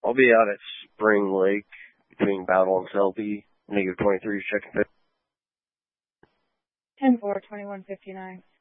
I'll be out at Spring Lake between Battle and Selby. -23, check. 10-4, 2159.